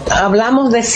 hablamos de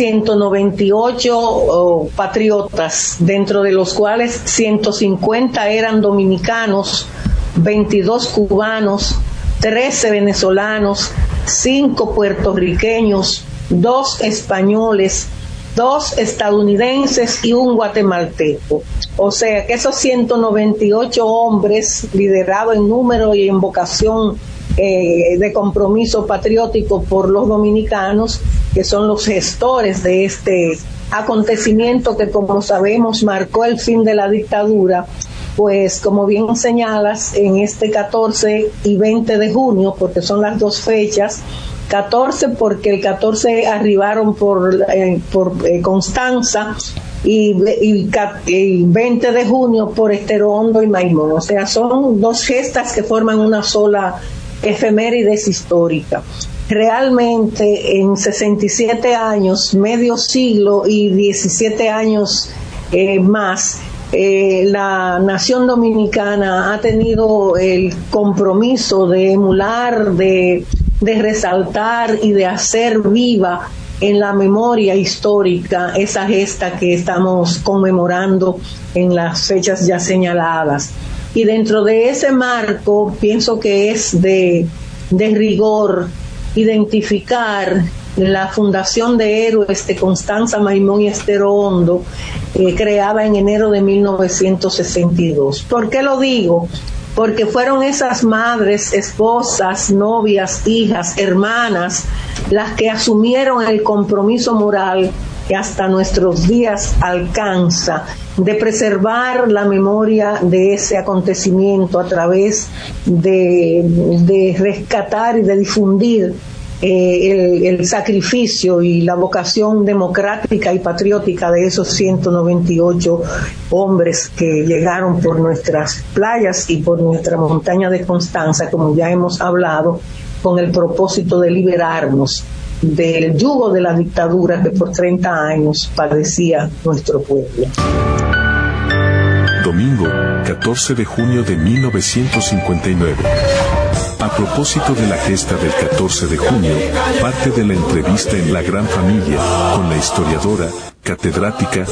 198 patriotas, dentro de los cuales 150 eran dominicanos, 22 cubanos, 13 venezolanos, 5 puertorriqueños, 2 españoles, 2 estadounidenses y 1 guatemalteco. O sea que esos 198 hombres, liderados en número y en vocación de compromiso patriótico por los dominicanos, que son los gestores de este acontecimiento que, como sabemos, marcó el fin de la dictadura, pues como bien señalas, en este 14 y 20 de junio, porque son las 2 fechas, 14 porque el 14 arribaron por Constanza y 20 de junio por Estero Hondo y Maimón. O sea, son 2 gestas que forman una sola efemérides histórica. Realmente en 67 años, medio siglo y 17 años más, la nación dominicana ha tenido el compromiso de emular, de resaltar y de hacer viva en la memoria histórica esa gesta que estamos conmemorando en las fechas ya señaladas. Y dentro de ese marco pienso que es de rigor identificar la Fundación de Héroes de Constanza, Maimón y Estero Hondo, creada en enero de 1962. ¿Por qué lo digo? Porque fueron esas madres, esposas, novias, hijas, hermanas, las que asumieron el compromiso moral que hasta nuestros días alcanza, de preservar la memoria de ese acontecimiento a través de rescatar y de difundir el sacrificio y la vocación democrática y patriótica de esos 198 hombres que llegaron por nuestras playas y por nuestra montaña de Constanza, como ya hemos hablado, con el propósito de liberarnos del yugo de la dictadura que por 30 años padecía nuestro pueblo. Domingo, 14 de junio de 1959. A propósito de la gesta del 14 de junio, parte de la entrevista en La Gran Familia con la historiadora, catedrática